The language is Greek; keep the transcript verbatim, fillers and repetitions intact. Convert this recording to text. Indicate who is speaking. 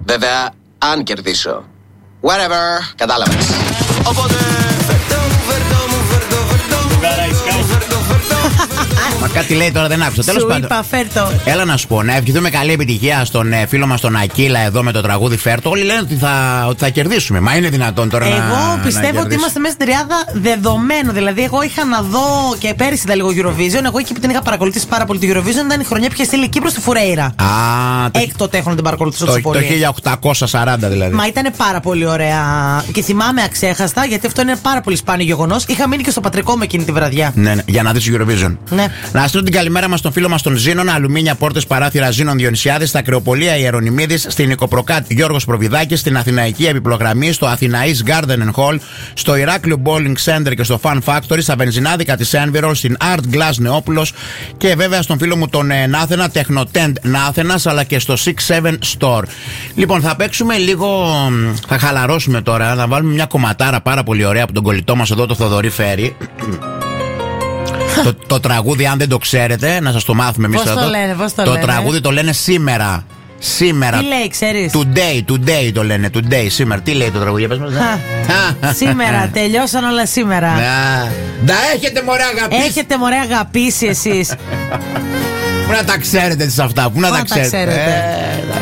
Speaker 1: Βέβαια, αν κερδίσω. Whatever, κατάλαβες. Οπότε.
Speaker 2: Μα κάτι λέει τώρα, δεν άκουσα. Τέλος πάντων.
Speaker 3: Είπα, φέρτο.
Speaker 2: Έλα να σου πω, να ευχηθούμε καλή επιτυχία στον ε, φίλο μας τον Ακύλα εδώ με το τραγούδι Φέρτο. Όλοι λένε ότι θα, ότι θα κερδίσουμε. Μα είναι δυνατόν τώρα
Speaker 3: εγώ
Speaker 2: να.
Speaker 3: Εγώ πιστεύω
Speaker 2: να
Speaker 3: ότι είμαστε μέσα στην τριάδα δεδομένο. Δηλαδή, εγώ είχα να δω και πέρυσι ήταν λίγο Eurovision. Εγώ εκεί που την είχα παρακολουθήσει πάρα πολύ τη Eurovision ήταν η χρονιά που είχε στείλει Κύπρο στη Φουρέιρα.
Speaker 2: Α,
Speaker 3: έκτοτε έχω να την παρακολουθήσω
Speaker 2: το,
Speaker 3: τόσο πολύ.
Speaker 2: Το χίλια οκτακόσια σαράντα δηλαδή.
Speaker 3: Μα ήταν πάρα πολύ ωραία. Και θυμάμαι αξέχαστα, γιατί αυτό είναι πάρα πολύ σπάνιο γεγονός. Είχα μείνει και στο πατρικό μου εκείνη τη βραδιά.
Speaker 2: Ναι, ναι, για να δεις Eurovision.
Speaker 3: Ναι.
Speaker 2: Να στείλω την καλημέρα μας στον φίλο μας τον Ζήνων. Αλουμίνια, πόρτες, παράθυρα Ζήνων Διονυσιάδης. Στα Κρεοπολία Ιερονιμίδης. Στην Νικοπροκάτ Γιώργος Προβιδάκης. Στην Αθηναϊκή Επιπλογραμμή. Στο Αθηναής Garden and Hall. Στο Ηράκλειο Bowling Center και στο Fun Factory. Στα Βενζινάδικα της Envirol. Στην Art Glass Νεόπουλος. Και βέβαια στον φίλο μου τον ε, Νάθενα. Technotent Νάθενας. Αλλά και στο Six Seven Store. Λοιπόν, θα παίξουμε λίγο. Θα χαλαρώσουμε τώρα. Θα βάλουμε μια κομματάρα πάρα πολύ ωραία από τον κολλητό μας εδώ, το Θοδωρή Φέρη. το, το τραγούδι, αν δεν το ξέρετε, να σας το μάθουμε εμείς
Speaker 3: εδώ.
Speaker 2: Πώς
Speaker 3: το λένε, πώς το,
Speaker 2: το
Speaker 3: λένε.
Speaker 2: τραγούδι το λένε σήμερα. Σήμερα.
Speaker 3: Τι λέει, ξέρεις?
Speaker 2: Today, today το λένε. Today, σήμερα. Τι λέει το τραγούδι, πες μας.
Speaker 3: Σήμερα, τελειώσαν όλα σήμερα.
Speaker 2: Να έχετε μωρέ αγαπήσει.
Speaker 3: Έχετε μωρέ αγαπήσει εσείς.
Speaker 2: Πού να τα ξέρετε τις αυτά, πού να τα ξέρετε.